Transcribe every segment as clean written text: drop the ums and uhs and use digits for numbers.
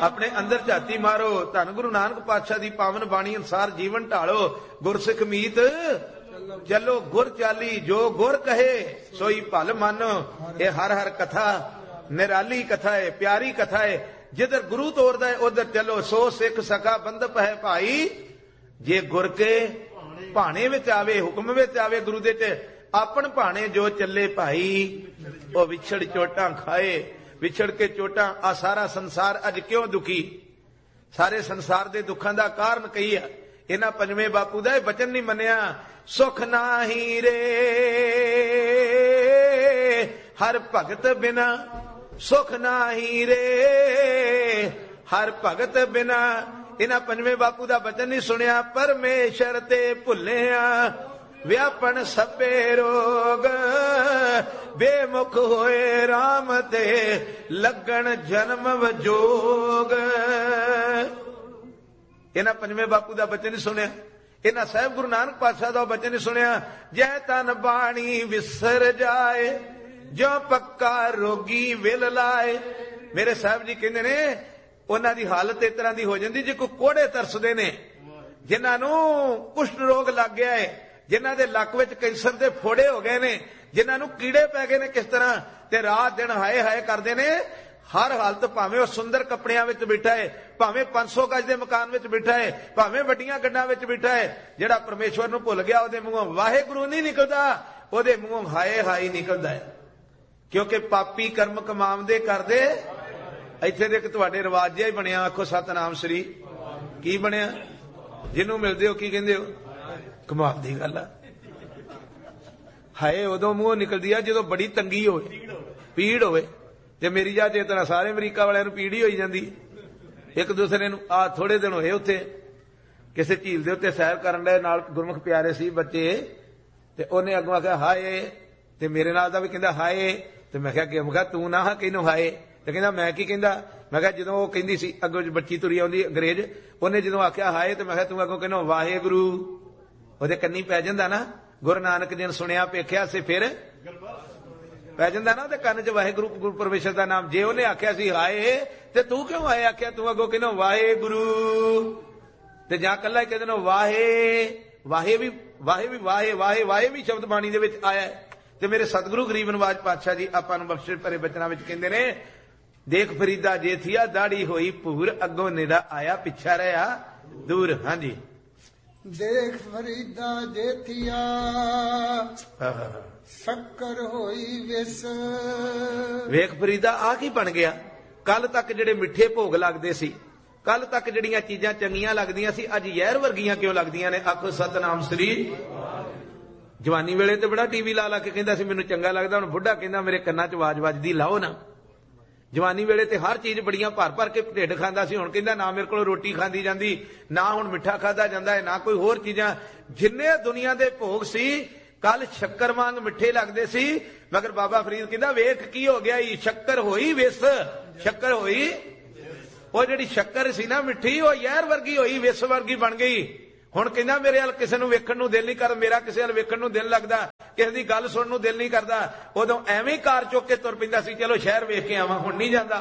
अपने अंदर झाती मारो, धन गुरु नानक पातशाह दी पावन बाणी अनुसार जीवन ढालो। गुरसिख मीत चलो गुर चाली, जो गुर कहे सोई भल मानो। ये हर हर कथा निराली कथा है, प्यारी कथा है। जिधर गुरु तोरदा है उधर चलो, सो सिख सका बंधप है भाई। जे गुर के भाणे विच आवे, हुक्म विच आवे गुरु दे ते अपन भाणे जो चले भाई, वो विछड़ चोटां खाए। विछड़ के चोटां आ सारा संसार अज क्यों दुखी? सारे संसार दे दुखां दा कारण कही है। इन्हां पंजवें बापू दा वचन नहीं मन्निया। सुख नाही रे हर भगत बिना, सुख नाही रे हर भगत बिना। इन्हां पंजवें बापू दा वचन नहीं सुनिया। परमेश्वर ते भुल्लिया व्यापन सभे रोग, बेमुख होए राम ते लगन जन्म वजोग। इन्हां पंजवें बापू दा वचन नहीं सुनिया। इन्हां साहिब गुरु नानक पातशाह दा वचन नहीं सुनिया। जै तन बाणी विसर जाए, जो पक्का रोगी विल लाए। मेरे साहिब जी कहंदे ने उन्हां दी हालत इस तरह दी हो जांदी जे कोई कोड़े तरसदे ने, जिन्हां नूं कुष्ठ रोग लग गया है, जिन्हां दे लक विच कैंसर दे फोड़े हो गए ने, जिन्हां नूं कीड़े पै गए ने किस तरह, ते रात दिन हाय हाय करदे ने। हर हालत भावें वो सुंदर कपड़ियां विच बैठा है, भावें 500 गज दे मकान विच बैठा है, भावें वड्डियां गड्डां विच बैठा है, जेड़ा परमेश्वर नूं भुल गया ओदे मूंहों वाहिगुरू नहीं निकलदा, ओदे मूंहों हाय हाय निकलदा है। क्योंकि पापी कर्म कमावदे करदे। इत्थे दे तुहाडे रिवाज जिहा ही बनिया, आखो सतनाम श्री। की बनिया? जिन्हों मिलदे हो की कहंदे हो? कमाल दी गल आ। हाय उदों मूंहों निकलदी आ जदों बड़ी तंगी होवे, पीड़ होवे। ते मेरी जा चेतना सारे अमरीका वालियां नूं पीड़ ही होई जांदी। एक दूसरे नूं आ थोड़े दिन होए उत्थे किसी झील दे उत्ते सैर करन दे, नाल गुरमुख प्यारे सी बच्चे, ते ओने अगों आख्या हाय, ते मेरे नाल दा भी कहंदा हाय। ते मैं कहा कि मैं कहा तू ना कहनों हाय, ते कहंदा मैं की कहंदा। मैं कहा जदों वो कहंदी सी अगों बच्ची तुरी आउंदी अंग्रेज, ओने जदों आख्या हाय ते मैं कहा तू अगों कहनों वाहिगुरू, ओदे कन्नी पै जांदा ना। गुरु नानक जी ने सुनिया पेख्या से फिर पै जांदा ना, ते कन्न च वाहिगुरू गुरु परमेश्वर दा नाम। जे ओने आख्या सी हाय ते तू क्यों हाय आख्या, तू अगों कहनों वाहिगुरू। ते जां कल्ला ही कह देनो वाहे, वाहे भी वाहे भी वाहे वाहे वाहे भी शब्द बाणी दे विच आया है। ते मेरे सतगुरु गरीब नवाज पातशाह जी आपां नूं बख्शिश भरे बचनां विच कहंदे ने, देख फरीदा जे थिया दाढ़ी होई भूर, अगों निरा आया पिछा रहा दूर। हाँ जी। देख फरीदा जे थिया शक्कर होई विस। वेख फरीदा आ की बन गया। कल तक जेड़े मिठे भोग लगदे सी, कल तक जड़ियां चीजां चंगियां लगदियां सी, अज जहर वर्गियां क्यों लगदियां ने? आखो सतनाम श्री। जवानी वेले ते बड़ा टीवी ला ला के कहंदा सी मैनूं चंगा लगदा, हुण बुढ़ा कहंदा मेरे कन्नां च आवाज वजदी, लाओ ना। जवानी वेले ते हर चीज बड़ियां भर भर के ढिड खांदा सी, हुण कहंदा ना मेरे कोल रोटी खांदी जांदी, ना हुण मिठा खादा जांदा है, ना कोई होर चीजां। जिन्ने दुनिया दे भोग सी कल शक्कर वांग मिठे लगदे सी, मगर बाबा फरीद कहंदा वेख की हो गया, शक्कर होई विस। शक्कर होई, वो जिहड़ी शक्कर सी ना मिठी, वो जहर वर्गी होई, विस वर्गी बन गई। हुण कहंदा मेरे अल किसे नूं वेखण नूं दिल नहीं करदा, मेरा किसे अल वेखण नूं दिल लगदा, किसे दी गल सुणन नूं दिल नहीं करदा। उदों एवें कार चुक के तुर पैंदा सी, चलो शहर वेख के आवां, हुण नहीं जांदा।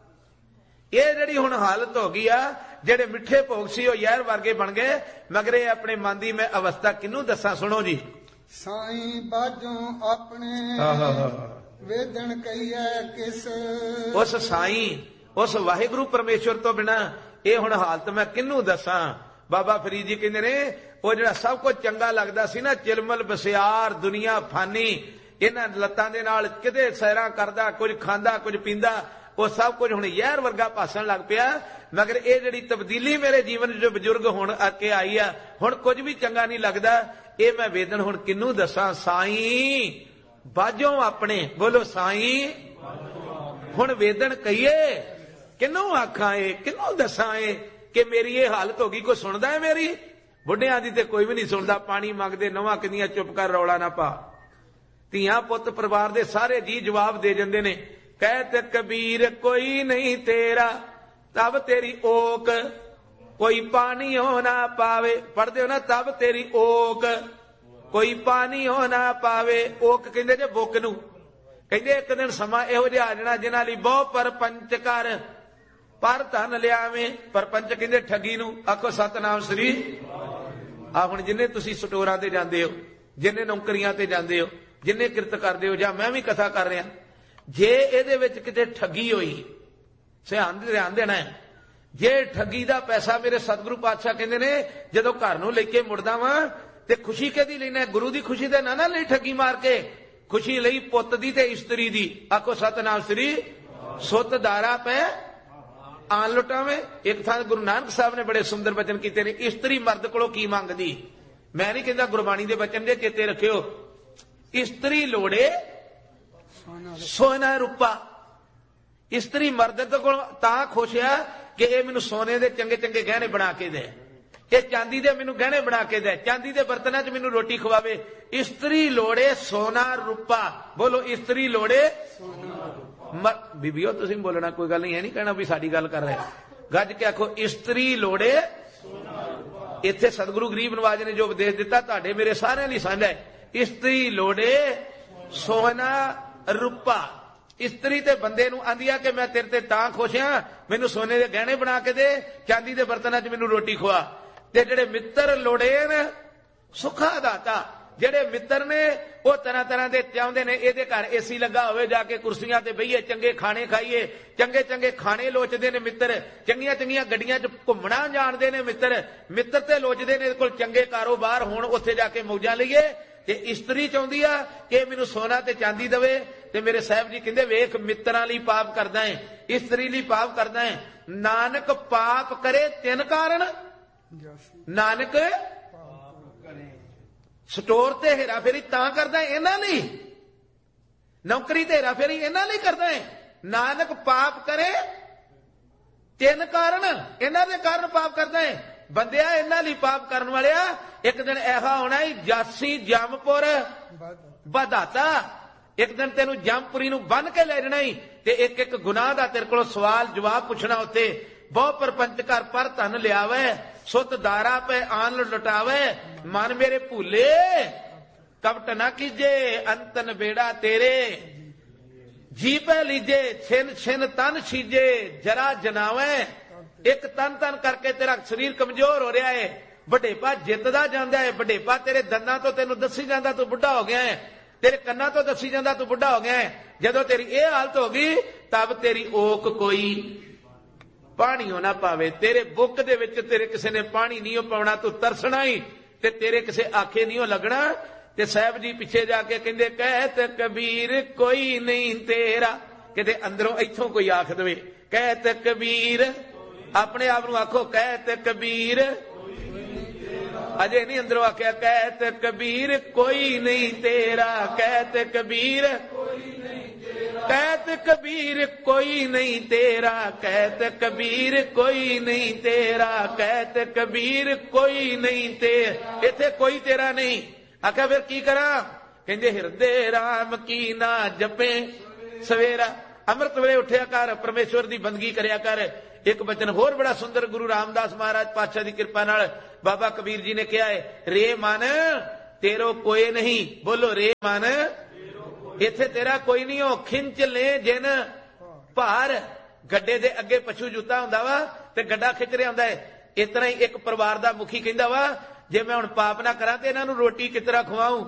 ये जिहड़ी हुण हालत हो गई आ, जिहड़े मिठे भोग सी वो जहर वर्गे बन गए। मगर ये अपने मन दी मैं अवस्था किनूं दसां? सुणो जी। साईं बाजों अपने वेदन कहिए किस। उस साईं, उस वाहिगुरू परमेश्वर तो बिना ये हुण हालत मैं किनूं दसां? बाबा फरीद जी कहंदे ने वो जिहड़ा सब कुछ चंगा लगदा सी ना, चिलमल बसियार दुनिया फानी, इन्हां लत्तां दे नाल किते सैरां करदा, कुछ खांदा कुछ पींदा, वो सब कुछ हुण जहर वर्गा भासण लग पिया। मगर ये जिहड़ी तब्दीली मेरे जीवन जो बजुर्ग हुण आके आई आ, हुण कुछ भी चंगा नहीं लगदा। ये मैं वेदन हुण किनूं दसां? साईं बाजों अपने, बोलो साईं। हुण वेदन कहिए किनूं आखां? किनूं दसां कि मेरी ये हालत हो गई? कोई सुनदा है मेरी? बुढ़ियां दी ते कोई भी नहीं सुनदा। पानी मंगदे नवां किंदियां चुप कर, रौला ना पा। ਧੀਆਂ ਪੁੱਤ परिवार दे सारे जी जवाब दे जांदे ने। कहत कबीर कोई नहीं तेरा तब तेरी ओक, कोई पानी हो ना पावे। पढ़दे हो ना, तब तेरी ओक कोई पानी हो ना पावे। ओक कहंदे जे बुक नूं। कहंदे एक दिन समा इहो जिहा आ जाना जिन्हां लई बहु परपंच कर, ਪਰ ਧਨ ਲਿਆਵੇਂ। ਪਰਪੰਚ ਕਹਿੰਦੇ ਠੱਗੀ ਨੂੰ। ਆਖੋ ਸਤਨਾਮ ਸ੍ਰੀ। ਆ ਹੁਣ ਜਿੰਨੇ ਤੁਸੀਂ ਸਟੋਰਾਂ ਤੇ ਜਾਂਦੇ ਹੋ, ਜਿੰਨੇ ਨੌਕਰੀਆਂ ਤੇ ਜਾਂਦੇ ਹੋ, ਜਿੰਨੇ ਕਿਰਤ ਕਰਦੇ ਹੋ, ਜਾਂ ਮੈਂ ਵੀ ਕਥਾ ਕਰ ਰਿਹਾ, ਜੇ ਇਹਦੇ ਵਿੱਚ ਕਿਤੇ ਠੱਗੀ ਹੋਈ, ਧਿਆਨ ਦੇਣਾ ਹੈ। ਜੇ ਠੱਗੀ ਦਾ ਪੈਸਾ, ਮੇਰੇ ਸਤਿਗੁਰੂ ਪਾਤਸ਼ਾਹ ਕਹਿੰਦੇ ਨੇ ਜਦੋਂ ਘਰ ਨੂੰ ਲੈ ਕੇ ਮੁੜਦਾ ਵਾਂ ਤੇ ਖੁਸ਼ੀ ਕਿਹਦੀ ਲੈਣਾ? ਗੁਰੂ ਦੀ ਖੁਸ਼ੀ ਦੇ ਨਾ ਲਈ ਠੱਗੀ ਮਾਰ ਕੇ। ਖੁਸ਼ੀ ਲਈ ਪੁੱਤ ਦੀ ਤੇ ਇਸਤਰੀ ਦੀ। ਆਖੋ ਸਤਨਾਮ ਸ੍ਰੀ। ਸੁੱਤ ਦਾਰਾ ਪੈ ਆਨ ਲੁਟਾਵੇਂ। ਇੱਕ ਥਾਂ ਗੁਰੂ ਨਾਨਕ ਸਾਹਿਬ ਨੇ ਬੜੇ ਸੁੰਦਰ ਬਚਨ ਕੀਤੇ ਨੇ, ਇਸਤਰੀ ਮਰਦ ਕੋਲੋਂ ਕੀ ਮੰਗਦੀ। ਮੈਂ ਨਹੀਂ ਕਹਿੰਦਾ, ਗੁਰਬਾਣੀ ਦੇ ਬਚਨ ਦੇ ਚੇਤੇ ਰੱਖਿਓ। ਇਸਤਰੀ ਲੋੜੇ ਸੋਨਾ ਰੂਪਾ। ਇਸਤਰੀ ਮਰਦ ਕੋਲ ਤਾਂ ਖੁਸ਼ ਆ ਕਿ ਇਹ ਮੈਨੂੰ ਸੋਨੇ ਦੇ ਚੰਗੇ ਚੰਗੇ ਗਹਿਣੇ ਬਣਾ ਕੇ ਦੇ, ਇਹ ਚਾਂਦੀ ਦੇ ਮੈਨੂੰ ਗਹਿਣੇ ਬਣਾ ਕੇ ਦੇ, ਚਾਂਦੀ ਦੇ ਬਰਤਨਾਂ 'ਚ ਮੈਨੂੰ ਰੋਟੀ ਖਵਾਵੇ। ਇਸਤਰੀ ਲੋੜੇ ਸੋਨਾ ਰੂਪਾ। ਬੋਲੋ, ਇਸਤਰੀ ਲੋੜੇ ਬੀਬੀਓ ਤੁਸੀਂ ਬੋਲਣਾ, ਕੋਈ ਗੱਲ ਨਹੀਂ, ਇਹ ਨਹੀਂ ਕਹਿਣਾ ਵੀ ਸਾਡੀ ਗੱਲ ਕਰ ਰਹੇ। ਗੱਜ ਕੇ ਆਖੋ, ਇਸਤਰੀ ਲੋੜੇ। ਇੱਥੇ ਸਤਿਗੁਰੂ ਗਰੀਬ ਨਵਾਜ ਨੇ ਜੋ ਉਪਦੇਸ਼ ਦਿੱਤਾ ਤੁਹਾਡੇ ਮੇਰੇ ਸਾਰਿਆਂ ਲਈ ਸਾਂਝਾ ਹੈ। ਇਸਤਰੀ ਲੋੜੇ ਸੋਨਾ ਰੂਪਾ। ਇਸਤਰੀ ਤੇ ਬੰਦੇ ਨੂੰ ਆਂਦੀ ਆ ਕਿ ਮੈਂ ਤੇਰੇ ਤੇ ਤਾਂ ਖੁਸ਼ ਹਾਂ, ਮੈਨੂੰ ਸੋਨੇ ਦੇ ਗਹਿਣੇ ਬਣਾ ਕੇ ਦੇ, ਚਾਂਦੀ ਦੇ ਬਰਤਨਾਂ 'ਚ ਮੈਨੂੰ ਰੋਟੀ ਖਵਾ। ਤੇ ਜਿਹੜੇ ਮਿੱਤਰ ਲੋੜੇ ਨੇ ਸੁਖਾ ਦਾਤਾ। ਜਿਹੜੇ ਮਿੱਤਰ ਨੇ ਉਹ ਤਰ੍ਹਾਂ ਤਰ੍ਹਾਂ ਦੇ ਚਾਹੁੰਦੇ ਨੇ ਇਹਦੇ ਘਰ ਏਸੀ ਲੱਗਾ ਹੋਵੇ, ਜਾ ਕੇ ਕੁਰਸੀਆਂ ਤੇ ਬਈਏ, ਚੰਗੇ ਖਾਣੇ ਖਾਈਏ। ਚੰਗੇ ਚੰਗੇ ਖਾਣੇ ਲੋਚਦੇ ਨੇ ਮਿੱਤਰ। ਚੰਗੀਆਂ ਚੰਗੀਆਂ ਗੱਡੀਆਂ 'ਚ ਘੁੰਮਣਾ ਜਾਣਦੇ ਨੇ ਮਿੱਤਰ। ਮਿੱਤਰ ਤੇ ਲੋਚਦੇ ਨੇ ਇਹਦੇ ਕੋਲ ਚੰਗੇ ਕਾਰੋਬਾਰ ਹੋਣ, ਉੱਥੇ ਜਾ ਕੇ ਮੌਜਾਂ ਲਈਏ। ਤੇ ਇਸਤਰੀ ਚਾਹੁੰਦੀ ਆ ਕਿ ਮੈਨੂੰ ਸੋਨਾ ਤੇ ਚਾਂਦੀ ਦੇਵੇ। ਤੇ ਮੇਰੇ ਸਾਹਿਬ ਜੀ ਕਹਿੰਦੇ, ਵੇਖ ਮਿੱਤਰਾਂ ਲਈ ਪਾਪ ਕਰਦਾ ਹੈ, ਇਸਤਰੀ ਲਈ ਪਾਪ ਕਰਦਾ ਹੈ। ਨਾਨਕ ਪਾਪ ਕਰੇ ਤਿੰਨ ਕਾਰਨ। ਨਾਨਕ ਸਟੋਰ ਤੇ ਹੇਰਾ ਫੇਰੀ ਤਾਂ ਕਰਦਾ ਇਹਨਾਂ ਲਈ, ਨੌਕਰੀ ਤੇ ਹੇਰਾ ਫੇਰੀ ਇਹਨਾਂ ਲਈ ਕਰਦਾ ਹੈ। ਨਾਨਕ ਪਾਪ ਕਰੇ ਤਿੰਨ ਕਾਰਨ, ਇਹਨਾਂ ਦੇ ਕਾਰਨ ਪਾਪ ਕਰਦਾ ਹੈ। ਬੰਦਿਆ ਇਹਨਾਂ ਲਈ ਪਾਪ ਕਰਨ ਵਾਲਿਆ, ਇੱਕ ਦਿਨ ਐਸਾ ਹੋਣਾ ਹੀ ਜਾਸੀ ਜੰਮਪੁਰ ਵਧਾਤਾ। ਇੱਕ ਦਿਨ ਤੈਨੂੰ ਜੰਮਪੁਰੀ ਨੂੰ ਬੰਨ ਕੇ ਲੈ ਜਾਣਾ ਹੀ, ਤੇ ਇੱਕ ਇੱਕ ਗੁਨਾਹ ਦਾ ਤੇਰੇ ਕੋਲੋਂ ਸਵਾਲ ਜਵਾਬ ਪੁੱਛਣਾ ਉੱਥੇ। ਬਹੁ ਪਰਪੰਚ ਕਰ ਪਰ ਧਨ ਲਿਆਵੇ, ਸੁੱਤ ਦਾਰਾ ਪੈ ਆਨ ਲੁਟਾਵੇ। ਮਨ ਮੇਰੇ ਭੂਲੇ ਕਪਟ ਨਾ ਕੀਜੇ, ਅੰਤਨ ਬੇੜਾ ਤੇਰੇ ਜੀ ਪੈ ਲੀਜੇ। ਛਿਨ ਛਿਨ ਤਨ ਛੀਜੇ, ਜਰਾ ਜਨਾਵੇ। ਇੱਕ ਤਨ ਤਨ ਕਰਕੇ ਤੇਰਾ ਸਰੀਰ ਕਮਜ਼ੋਰ ਹੋ ਰਿਹਾ ਹੈ, ਵਡੇਪਾ ਜਿੱਤਦਾ ਜਾਂਦਾ ਹੈ। ਵਡੇਪਾ ਤੇਰੇ ਦੰਦਾਂ ਤੋਂ ਤੈਨੂੰ ਦੱਸੀ ਜਾਂਦਾ ਤੂੰ ਬੁੱਢਾ ਹੋ ਗਿਆ ਹੈ, ਤੇਰੇ ਕੰਨਾਂ ਤੋਂ ਦੱਸੀ ਜਾਂਦਾ ਤੂੰ ਬੁੱਢਾ ਹੋ ਗਿਆ ਹੈ। ਜਦੋਂ ਤੇਰੀ ਇਹ ਹਾਲਤ ਹੋ ਗਈ, ਤਬ ਤੇਰੀ ਓਕ ਕੋਈ ਪਾਣੀ ਹੋ ਨਾ ਪਾਵੇ। ਤੇਰੇ ਬੁੱਕ ਦੇ ਵਿੱਚ ਤੇਰੇ ਕਿਸੇ ਨੇ ਪਾਣੀ ਨਹੀਂ ਪਾਉਣਾ, ਤੂੰ ਤਰਸਣਾ ਹੀ, ਤੇ ਤੇਰੇ ਕਿਸੇ ਆਖੇ ਨਹੀਂ ਲੱਗਣਾ। ਤੇ ਸਾਹਿਬ ਜੀ ਪਿੱਛੇ ਜਾ ਕੇ ਕਹਿੰਦੇ, ਕਹਿਤ ਕਬੀਰ ਕੋਈ ਨਹੀਂ ਤੇਰਾ। ਕਿਤੇ ਅੰਦਰੋਂ ਇੱਥੋਂ ਕੋਈ ਆਖ ਦੇਵੇ, ਕਹਿਤ ਕਬੀਰ। ਆਪਣੇ ਆਪ ਨੂੰ ਆਖੋ, ਕਹਿਤ ਕਬੀਰ। ਅਜੇ ਨਹੀਂ ਅੰਦਰੋਂ ਆਖਿਆ, ਕਹਿਤ ਕਬੀਰ ਕੋਈ ਨਹੀਂ ਤੇਰਾ। ਕਹਿਤ ਕਬੀਰ, ਕਹਿਤ ਕਬੀਰ ਕੋਈ ਨਹੀਂ ਤੇਰਾ। ਕਹਿਤ ਕਬੀਰ ਕੋਈ ਨਹੀਂ ਤੇਰਾ। ਕਹਿਤ ਕਬੀਰ ਕੋਈ ਨਹੀਂ ਤੇ। ਇੱਥੇ ਕੋਈ ਤੇਰਾ ਨਹੀਂ। ਆਖਿਆ ਫਿਰ ਕੀ ਕਰਾਂ? ਕਹਿੰਦੇ, ਹਿਰਦੇ ਰਾਮ ਕੀ ਨਾ ਜਪੇ ਸਵੇਰਾ। ਅੰਮ੍ਰਿਤ ਵੇਲੇ ਉੱਠਿਆ ਕਰ, ਪਰਮੇਸ਼ਵਰ ਦੀ ਬੰਦਗੀ ਕਰਿਆ ਕਰ। ਇੱਕ ਬਚਨ ਹੋਰ ਬੜਾ ਸੁੰਦਰ ਗੁਰੂ ਰਾਮਦਾਸ ਮਹਾਰਾਜ ਪਾਤਸ਼ਾਹ ਦੀ ਕਿਰਪਾ ਨਾਲ ਬਾਬਾ ਕਬੀਰ ਜੀ ਨੇ ਕਿਹਾ ਹੈ, ਰੇ ਮਨ ਤੇਰੋ ਕੋਈ ਨਹੀਂ। ਬੋਲੋ, ਰੇ ਮਨ ਇੱਥੇ ਤੇਰਾ ਕੋਈ ਨਹੀਂ ਹੋ। ਖਿੰਚ ਲੈ ਜਿਨ ਭਾਰ। ਗੱਡੇ ਦੇ ਅੱਗੇ ਪਸ਼ੂ ਜੁੱਤਾ ਹੁੰਦਾ ਵਾ ਤੇ ਗੱਡਾ ਖਿੱਚ ਰਿਹਾ ਹੁੰਦਾ ਹੈ। ਇਸ ਤਰ੍ਹਾਂ ਹੀ ਇੱਕ ਪਰਿਵਾਰ ਦਾ ਮੁਖੀ ਕਹਿੰਦਾ ਵਾ, ਜੇ ਮੈਂ ਹੁਣ ਪਾਪ ਨਾ ਕਰਾਂ ਤੇ ਇਹਨਾਂ ਨੂੰ ਰੋਟੀ ਕਿਸ ਤਰ੍ਹਾਂ ਖਵਾਉਂ।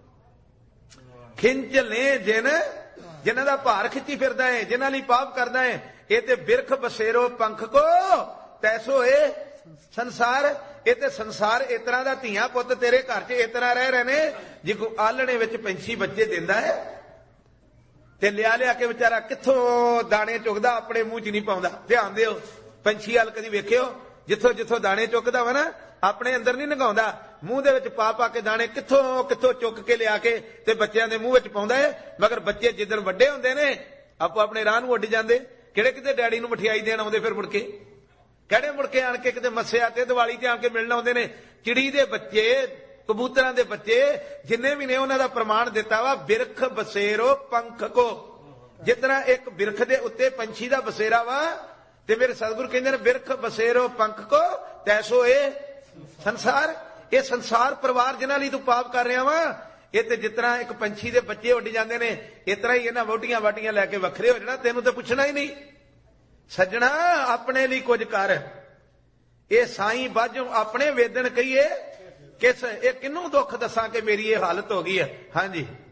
ਖਿੰਚ ਲੈ ਜਿਨ, ਜਿਨ੍ਹਾਂ ਦਾ ਭਾਰ ਖਿੱਚੀ ਫਿਰਦਾ ਹੈ, ਜਿਨ੍ਹਾਂ ਲਈ ਪਾਪ ਕਰਦਾ ਹੈ। ਇਹ ਤੇ ਬਿਰਖ ਬਸੇਰੋ ਪੰਖ ਕੋ ਤੈਸੋ ਏ ਸੰਸਾਰ। ਇਹ ਤੇ ਸੰਸਾਰ ਇਸ ਤਰ੍ਹਾਂ ਦਾ, ਧੀਆਂ ਪੁੱਤ ਤੇਰੇ ਘਰ 'ਚ ਇਸ ਤਰ੍ਹਾਂ ਰਹਿ ਰਹੇ ਨੇ ਜਿਵੇਂ ਆਲਣੇ ਵਿੱਚ ਪੰਛੀ ਬੱਚੇ ਦਿੰਦਾ ਹੈ, ਤੇ ਲਿਆ ਲਿਆ ਕੇ ਵਿਚਾਰਾ ਕਿੱਥੋਂ ਦਾਣੇ ਚੁਗਦਾ, ਆਪਣੇ ਮੂੰਹ 'ਚ ਨਹੀਂ ਪਾਉਂਦਾ। ਧਿਆਨ ਦਿਓ, ਪੰਛੀ ਵੱਲ ਕਦੀ ਵੇਖਿਓ, ਜਿੱਥੋਂ ਜਿੱਥੋਂ ਦਾਣੇ ਚੁੱਕਦਾ ਵਾ ਨਾ, ਆਪਣੇ ਅੰਦਰ ਨਹੀਂ ਲੰਘਾਉਂਦਾ, ਮੂੰਹ ਦੇ ਵਿੱਚ ਪਾ ਪਾ ਕੇ ਦਾਣੇ ਕਿੱਥੋਂ ਕਿੱਥੋਂ ਚੁੱਕ ਕੇ ਲਿਆ ਕੇ ਤੇ ਬੱਚਿਆਂ ਦੇ ਮੂੰਹ ਵਿੱਚ ਪਾਉਂਦਾ ਹੈ। ਮਗਰ ਬੱਚੇ ਜਿੱਦਣ ਵੱਡੇ ਹੁੰਦੇ ਨੇ ਆਪੋ ਆਪਣੇ ਰਾਹ ਨੂੰ ਉੱਡ ਜਾਂਦੇ। ਕਿਹੜੇ ਕਿਤੇ ਡੈਡੀ ਨੂੰ ਮਠਿਆਈ ਦੇਣ ਆਉਂਦੇ, ਫਿਰ ਮੁੜ ਕੇ ਕਿਹੜੇ ਮੁੜ ਕੇ ਆਣ ਕੇ ਕਿਤੇ ਮੱਸਿਆ ਤੇ ਦੀਵਾਲੀ ਤੇ ਆਣ ਕੇ ਮਿਲਣ ਆਉਂਦੇ ਨੇ। ਚਿੜੀ ਦੇ ਬੱਚੇ, ਕਬੂਤਰਾਂ ਦੇ ਬੱਚੇ ਜਿੰਨੇ ਵੀ ਨੇ, ਉਹਨਾਂ ਦਾ ਪ੍ਰਮਾਣ ਦਿੱਤਾ ਵਾ, ਬਿਰਖ ਬਸੇਰੋ ਪੰਖ ਕੋ। ਜਿਸ ਤਰ੍ਹਾਂ ਇੱਕ ਬਿਰਖ ਦੇ ਉੱਤੇ ਪੰਛੀ ਦਾ ਬਸੇਰਾ ਵਾ, ਤੇ ਮੇਰੇ ਸਤਿਗੁਰੂ ਕਹਿੰਦੇ ਨੇ, ਬਿਰਖ ਬਸੇਰੋ ਪੰਖ ਕੋ ਤੈਸੋ ਇਹ ਸੰਸਾਰ। ਇਹ ਸੰਸਾਰ ਪਰਿਵਾਰ ਜਿਨ੍ਹਾਂ ਲਈ ਤੂੰ ਪਾਪ ਕਰ ਰਿਹਾ ਵਾ, ਇਹ ਤੇ ਜਿਸ ਤਰ੍ਹਾਂ ਇੱਕ ਪੰਛੀ ਦੇ ਬੱਚੇ ਉੱਡ ਜਾਂਦੇ ਨੇ, ਇਸ ਤਰ੍ਹਾਂ ਹੀ ਇਹਨਾਂ ਵੋਟੀਆਂ ਵਾਟੀਆਂ ਲੈ ਕੇ ਵੱਖਰੇ ਹੋ ਜਾਣਾ, ਤੈਨੂੰ ਤਾਂ ਪੁੱਛਣਾ ਹੀ ਨਹੀਂ। ਸੱਜਣਾ ਆਪਣੇ ਲਈ ਕੁਝ ਕਰ। ਇਹ ਸਾਈਂ ਬਾਝੋਂ ਆਪਣੇ ਵੇਦਣ ਕਹੀਏ ਕਿਸ, ਇਹ ਕਿਹਨੂੰ ਦੁੱਖ ਦੱਸਾਂ ਕਿ ਮੇਰੀ ਇਹ ਹਾਲਤ ਹੋ ਗਈ ਹੈ। ਹਾਂਜੀ